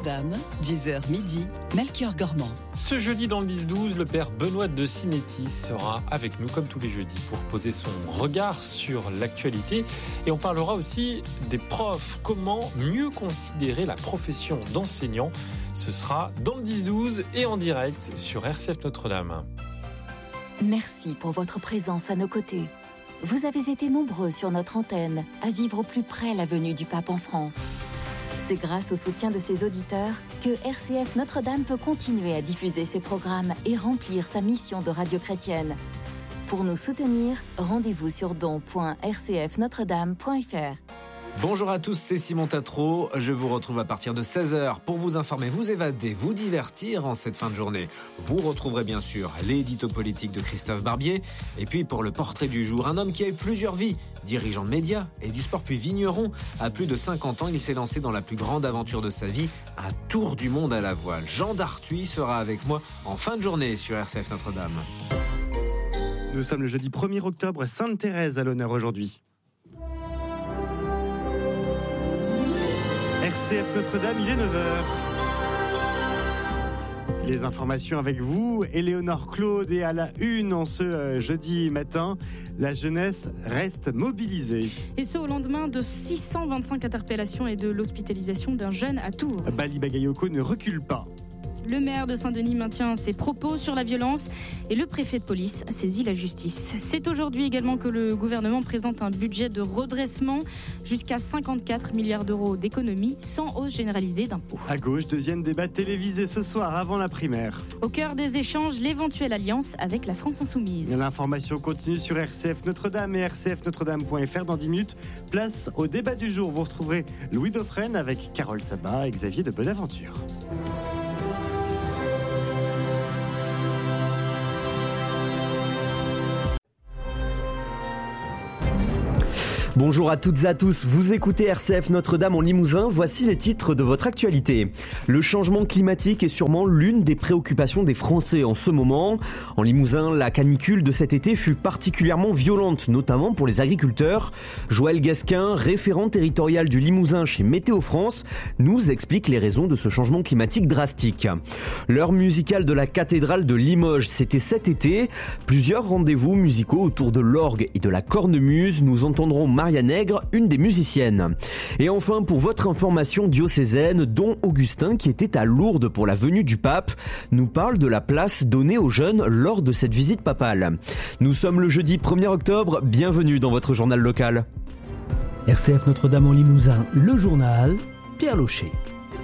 Notre-Dame, 10h midi, Melchior Gormand. Ce jeudi dans le 10-12, le père Benoît de Sinetti sera avec nous comme tous les jeudis pour poser son regard sur l'actualité. Et on parlera aussi des profs. Comment mieux considérer la profession d'enseignant ? Ce sera dans le 10-12 et en direct sur RCF Notre-Dame. Merci pour votre présence à nos côtés. Vous avez été nombreux sur notre antenne à vivre au plus près la venue du pape en France. C'est grâce au soutien de ses auditeurs que RCF Notre-Dame peut continuer à diffuser ses programmes et remplir sa mission de radio chrétienne. Pour nous soutenir, rendez-vous sur don.rcfnotredame.fr. Bonjour à tous, c'est Simon Tatro. Je vous retrouve à partir de 16h pour vous informer, vous évader, vous divertir en cette fin de journée. Vous retrouverez bien sûr l'édito politique de Christophe Barbier. Et puis pour le portrait du jour, un homme qui a eu plusieurs vies, dirigeant de médias et du sport puis vigneron. À plus de 50 ans, il s'est lancé dans la plus grande aventure de sa vie, un tour du monde à la voile. Jean Dartuy sera avec moi en fin de journée sur RCF Notre-Dame. Nous sommes le jeudi 1er octobre, Sainte-Thérèse à l'honneur aujourd'hui. RCF Notre-Dame, il est 9h. Les informations avec vous, Éléonore Claude, et à la une en ce jeudi matin, la jeunesse reste mobilisée. Et ce au lendemain de 625 interpellations et de l'hospitalisation d'un jeune à Tours. Bali Bagayoko ne recule pas. Le maire de Saint-Denis maintient ses propos sur la violence et le préfet de police saisit la justice. C'est aujourd'hui également que le gouvernement présente un budget de redressement jusqu'à 54 milliards d'euros d'économies sans hausse généralisée d'impôts. À gauche, deuxième débat télévisé ce soir avant la primaire. Au cœur des échanges, l'éventuelle alliance avec la France Insoumise. L'information continue sur RCF Notre-Dame et rcfnotredame.fr. Dans 10 minutes, place au débat du jour. Vous retrouverez Louis Dauphren avec Carole Sabat et Xavier de Bonaventure. Bonjour à toutes et à tous, vous écoutez RCF Notre-Dame en Limousin, voici les titres de votre actualité. Le changement climatique est sûrement l'une des préoccupations des Français en ce moment. En Limousin, la canicule de cet été fut particulièrement violente, notamment pour les agriculteurs. Joël Gasquin, référent territorial du Limousin chez Météo France, nous explique les raisons de ce changement climatique drastique. L'heure musicale de la cathédrale de Limoges, c'était cet été. Plusieurs rendez-vous musicaux autour de l'orgue et de la cornemuse. Nous entendrons Maria Nègre, une des musiciennes. Et enfin, pour votre information diocésaine, Don Augustin, qui était à Lourdes pour la venue du pape, nous parle de la place donnée aux jeunes lors de cette visite papale. Nous sommes le jeudi 1er octobre, bienvenue dans votre journal local. RCF Notre-Dame en Limousin, le journal, Pierre Locher.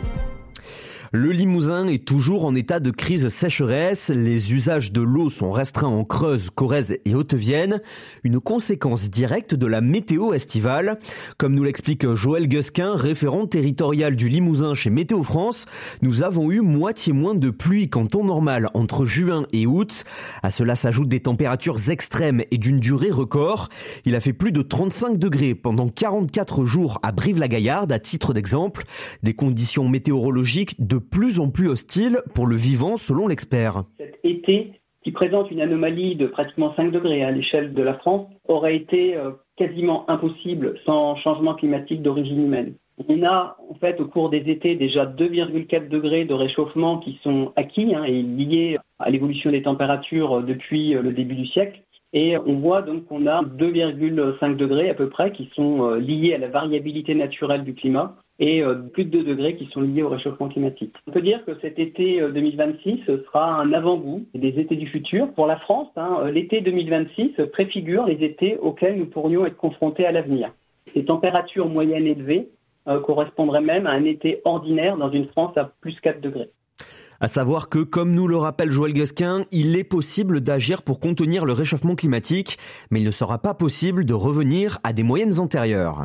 Le Limousin est toujours en état de crise sécheresse. Les usages de l'eau sont restreints en Creuse, Corrèze et Haute-Vienne. Une conséquence directe de la météo estivale. Comme nous l'explique Joël Gasquin, référent territorial du Limousin chez Météo France, nous avons eu moitié moins de pluie qu'en temps normal entre juin et août. À cela s'ajoutent des températures extrêmes et d'une durée record. Il a fait plus de 35 degrés pendant 44 jours à Brive-la-Gaillarde, à titre d'exemple. Des conditions météorologiques de plus en plus hostile pour le vivant, selon l'expert. Cet été, qui présente une anomalie de pratiquement 5 degrés à l'échelle de la France, aurait été quasiment impossible sans changement climatique d'origine humaine. On a en fait au cours des étés déjà 2,4 degrés de réchauffement qui sont acquis et liés à l'évolution des températures depuis le début du siècle. Et on voit donc qu'on a 2,5 degrés à peu près qui sont liés à la variabilité naturelle du climat et plus de 2 degrés qui sont liés au réchauffement climatique. On peut dire que cet été 2026 sera un avant-goût des étés du futur. Pour la France, l'été 2026 préfigure les étés auxquels nous pourrions être confrontés à l'avenir. Ces températures moyennes élevées correspondraient même à un été ordinaire dans une France à plus 4 degrés. À savoir que, comme nous le rappelle Joël Gasquin, il est possible d'agir pour contenir le réchauffement climatique, mais il ne sera pas possible de revenir à des moyennes antérieures.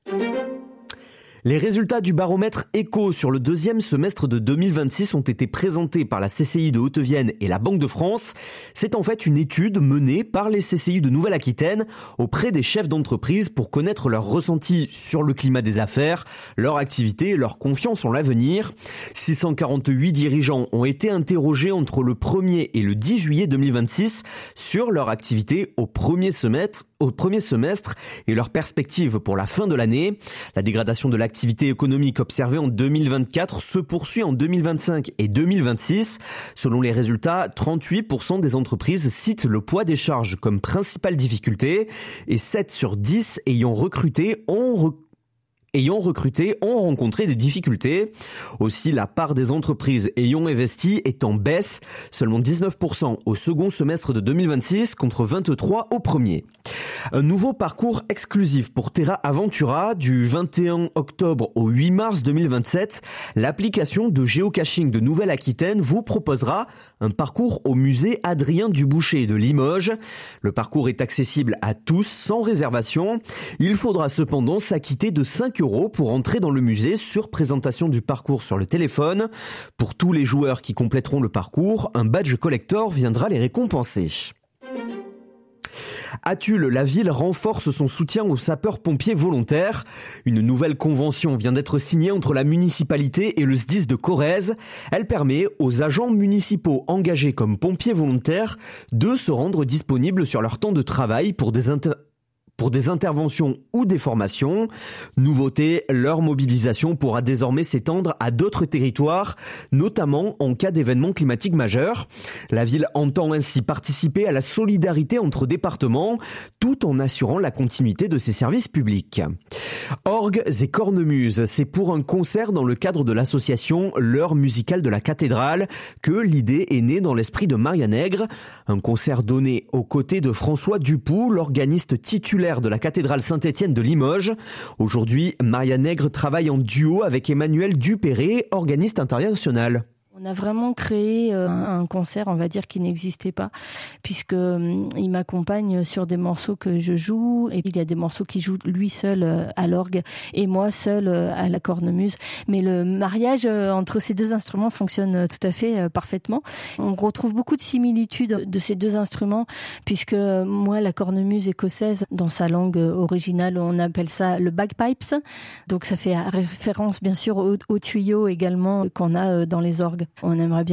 Les résultats du baromètre Éco sur le deuxième semestre de 2026 ont été présentés par la CCI de Haute-Vienne et la Banque de France. C'est en fait une étude menée par les CCI de Nouvelle-Aquitaine auprès des chefs d'entreprise pour connaître leur ressenti sur le climat des affaires, leur activité et leur confiance en l'avenir. 648 dirigeants ont été interrogés entre le 1er et le 10 juillet 2026 sur leur activité au premier semestre premier semestre et leurs perspectives pour la fin de l'année. La dégradation de l'activité économique observée en 2024 se poursuit en 2025 et 2026. Selon les résultats, 38% des entreprises citent le poids des charges comme principale difficulté et 7 sur 10 ayant recruté ont rencontré des difficultés. Aussi, la part des entreprises ayant investi est en baisse, seulement 19% au second semestre de 2026 contre 23% au premier. Un nouveau parcours exclusif pour Terra Aventura du 21 octobre au 8 mars 2027. L'application de géocaching de Nouvelle-Aquitaine vous proposera un parcours au musée Adrien Duboucher de Limoges. Le parcours est accessible à tous sans réservation. Il faudra cependant s'acquitter de 5 € pour entrer dans le musée sur présentation du parcours sur le téléphone. Pour tous les joueurs qui compléteront le parcours, un badge collector viendra les récompenser. À Tulle, la ville renforce son soutien aux sapeurs-pompiers volontaires. Une nouvelle convention vient d'être signée entre la municipalité et le SDIS de Corrèze. Elle permet aux agents municipaux engagés comme pompiers volontaires de se rendre disponibles sur leur temps de travail pour des interventions ou des formations. Nouveauté, leur mobilisation pourra désormais s'étendre à d'autres territoires, notamment en cas d'événements climatiques majeurs. La ville entend ainsi participer à la solidarité entre départements, tout en assurant la continuité de ses services publics. Orgues et cornemuses, c'est pour un concert dans le cadre de l'association L'Heure musicale de la cathédrale que l'idée est née dans l'esprit de Maria Nègre. Un concert donné aux côtés de François Dupoux, l'organiste titulaire de la cathédrale Saint-Étienne de Limoges. Aujourd'hui, Maria Nègre travaille en duo avec Emmanuel Dupéré, organiste international. On a vraiment créé un concert, on va dire, qui n'existait pas, puisque il m'accompagne sur des morceaux que je joue, et il y a des morceaux qu'il joue lui seul à l'orgue et moi seul à la cornemuse. Mais le mariage entre ces deux instruments fonctionne tout à fait parfaitement. On retrouve beaucoup de similitudes de ces deux instruments, puisque moi, la cornemuse écossaise, dans sa langue originale, on appelle ça le bagpipes. Donc ça fait référence bien sûr au tuyau également qu'on a dans les orgues. On aimerait bien